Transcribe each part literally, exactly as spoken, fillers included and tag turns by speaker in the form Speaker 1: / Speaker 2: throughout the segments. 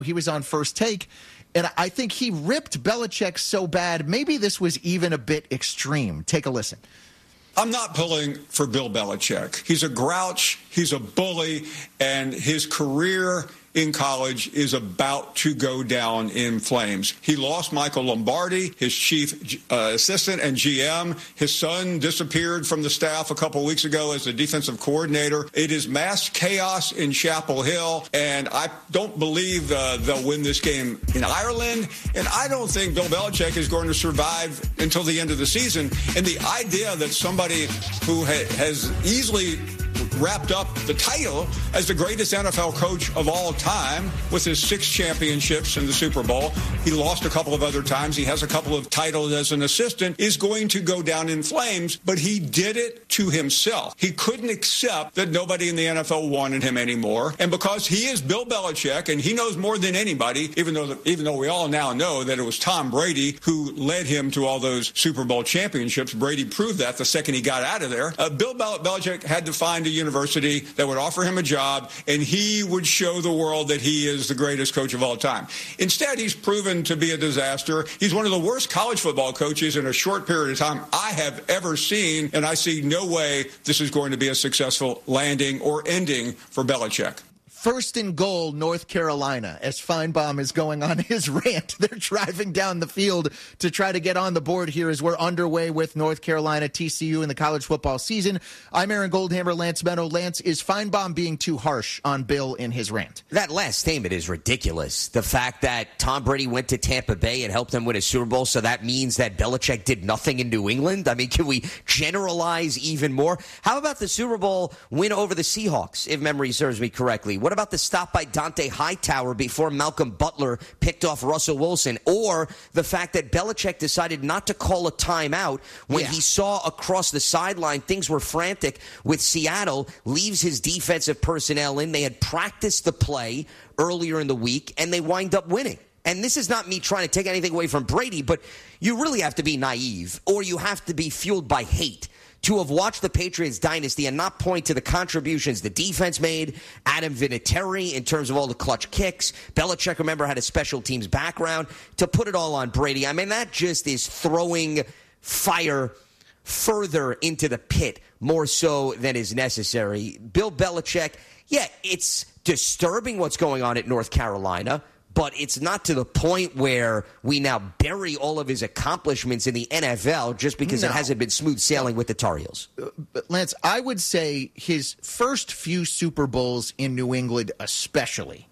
Speaker 1: He was on First Take, and I think he ripped Belichick so bad, maybe this was even a bit extreme. Take a listen.
Speaker 2: I'm not pulling for Bill Belichick. He's a grouch, he's a bully, and his career in college is about to go down in flames. He lost Michael Lombardi, his chief uh, assistant and G M. His son disappeared from the staff a couple weeks ago as the defensive coordinator. It is mass chaos in Chapel Hill, and I don't believe uh, they'll win this game in Ireland, and I don't think Bill Belichick is going to survive until the end of the season. And the idea that somebody who ha- has easily wrapped up the title as the greatest N F L coach of all time with his six championships in the Super Bowl. He lost a couple of other times. He has a couple of titles as an assistant, is going to go down in flames, but he did it to himself. He couldn't accept that nobody in the N F L wanted him anymore. And because he is Bill Belichick and he knows more than anybody, even though even though we all now know that it was Tom Brady who led him to all those Super Bowl championships, Brady proved that the second he got out of there. Uh, Bill Bel- Belichick had to find a university that would offer him a job, and he would show the world that he is the greatest coach of all time. Instead, he's proven to be a disaster. He's one of the worst college football coaches in a short period of time I have ever seen, and I see no way this is going to be a successful landing or ending for Belichick.
Speaker 1: First and goal, North Carolina, as Feinbaum is going on his rant. They're driving down the field to try to get on the board here as we're underway with North Carolina, T C U in the college football season. I'm Aaron Goldhammer, Lance Meadow. Lance, is Feinbaum being too harsh on Bill in his rant?
Speaker 3: That last statement is ridiculous. The fact that Tom Brady went to Tampa Bay and helped them win a Super Bowl, so that means that Belichick did nothing in New England? I mean, can we generalize even more? How about the Super Bowl win over the Seahawks, if memory serves me correctly? What about the stop by Dante Hightower before Malcolm Butler picked off Russell Wilson? Or the fact that Belichick decided not to call a timeout when yeah. he saw across the sideline things were frantic with Seattle, leaves his defensive personnel in. They had practiced the play earlier in the week, and they wind up winning. And this is not me trying to take anything away from Brady, but you really have to be naive, or you have to be fueled by hate to have watched the Patriots dynasty and not point to the contributions the defense made, Adam Vinatieri in terms of all the clutch kicks. Belichick, remember, had a special teams background. To put it all on Brady, I mean, that just is throwing fire further into the pit more so than is necessary. Bill Belichick, yeah, it's disturbing what's going on at North Carolina, but it's not to the point where we now bury all of his accomplishments in the N F L just because no. it hasn't been smooth sailing with the Tar Heels.
Speaker 1: But Lance, I would say his first few Super Bowls in New England especially,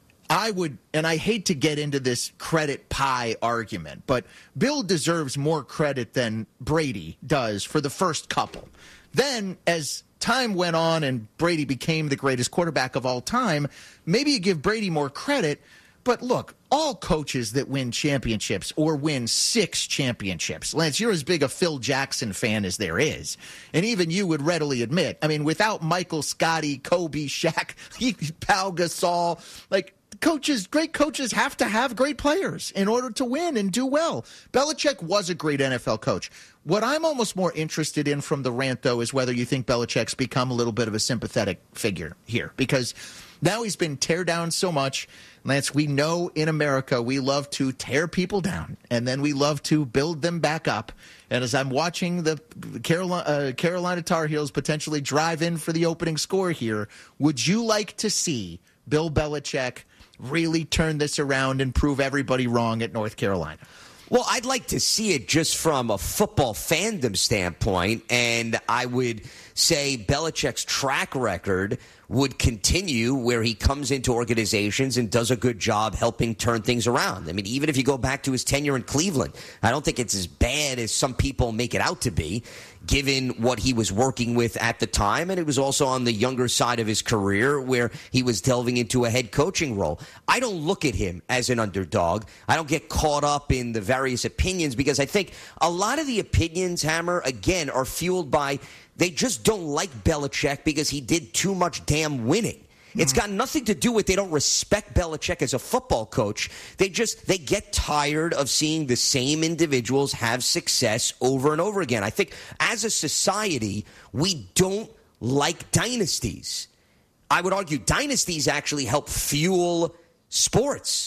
Speaker 1: I would, and I hate to get into this credit pie argument, but Bill deserves more credit than Brady does for the first couple. Then, as time went on and Brady became the greatest quarterback of all time, maybe you give Brady more credit. But look, all coaches that win championships or win six championships, Lance, you're as big a Phil Jackson fan as there is. And even you would readily admit, I mean, without Michael, Scotty, Kobe, Shaq, Pau Gasol, like, coaches, great coaches have to have great players in order to win and do well. Belichick was a great N F L coach. What I'm almost more interested in from the rant, though, is whether you think Belichick's become a little bit of a sympathetic figure here. Because now he's been tear down so much. Lance, we know in America we love to tear people down, and then we love to build them back up. And as I'm watching the Carolina, uh, Carolina Tar Heels potentially drive in for the opening score here, would you like to see Bill Belichick really turn this around and prove everybody wrong at North Carolina?
Speaker 3: Well, I'd like to see it just from a football fandom standpoint, and I would say Belichick's track record would continue where he comes into organizations and does a good job helping turn things around. I mean, even if you go back to his tenure in Cleveland, I don't think it's as bad as some people make it out to be, given what he was working with at the time. And it was also on the younger side of his career where he was delving into a head coaching role. I don't look at him as an underdog. I don't get caught up in the various opinions because I think a lot of the opinions, Hammer, again, are fueled by they just don't like Belichick because he did too much damn winning. It's got nothing to do with they don't respect Belichick as a football coach. They just, they get tired of seeing the same individuals have success over and over again. I think as a society, we don't like dynasties. I would argue dynasties actually help fuel sports.